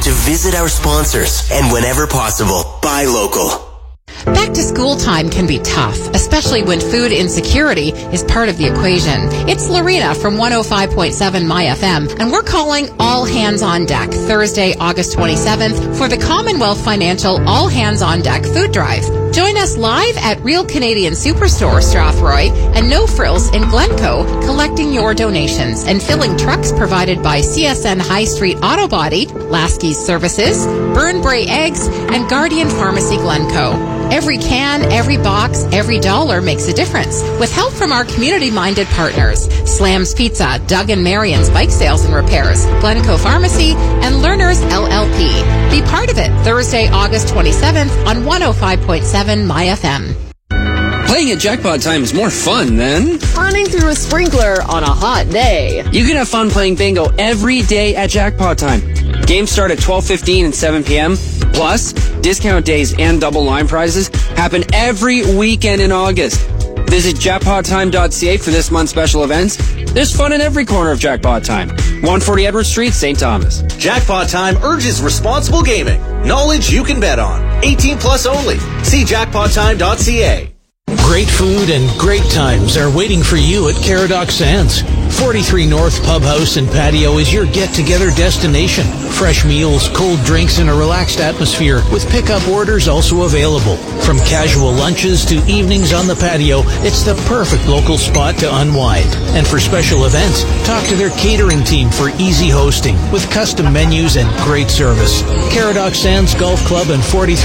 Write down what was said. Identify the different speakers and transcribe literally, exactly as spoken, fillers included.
Speaker 1: to visit our sponsors and whenever possible, buy local.
Speaker 2: Back to school time can be tough, especially when food insecurity is part of the equation. It's Lorena from one oh five point seven My F M, and we're calling All Hands on Deck Thursday, August twenty-seventh for the Commonwealth Financial All Hands on Deck Food Drive. Join us live at Real Canadian Superstore Strathroy and No Frills in Glencoe, collecting your donations and filling trucks provided by C S N High Street Auto Body, Lasky's Services, Burn Bray Eggs, and Guardian Pharmacy Glencoe. Every can, every box, every dollar makes a difference. With help from our community-minded partners, Slam's Pizza, Doug and Marion's Bike Sales and Repairs, Glencoe Pharmacy, and Learners L L P. Be part of it Thursday, August twenty-seventh on one oh five point seven My F M.
Speaker 3: Playing at Jackpot Time is more fun than
Speaker 4: running through a sprinkler on a hot day.
Speaker 3: You can have fun playing bingo every day at Jackpot Time. Games start at twelve fifteen and seven p.m. Plus, discount days and double line prizes happen every weekend in August. Visit jackpot time dot c a for this month's special events. There's fun in every corner of Jackpot Time. one forty Edward Street, Saint Thomas.
Speaker 5: Jackpot Time urges responsible gaming. Knowledge you can bet on. eighteen plus only. See jackpot time dot c a.
Speaker 6: Great food and great times are waiting for you at Caradoc Sands. forty-three North Pub House and Patio is your get-together destination. Fresh meals, cold drinks, and a relaxed atmosphere with pickup orders also available. From casual lunches to evenings on the patio, it's the perfect local spot to unwind. And for special events, talk to their catering team for easy hosting with custom menus and great service. Caradoc Sands Golf Club and forty-three